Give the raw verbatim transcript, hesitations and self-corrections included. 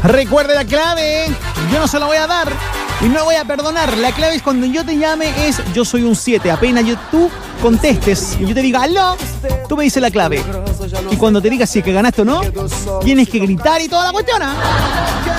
Recuerde la clave. Yo no se la voy a dar y no voy a perdonar. La clave es cuando yo te llame es yo soy un siete. Apenas yo, tú contestes y yo te diga aló, tú me dices la clave. Y cuando te digas si es que ganaste o no, tienes que gritar y toda la cuestión, ¿eh?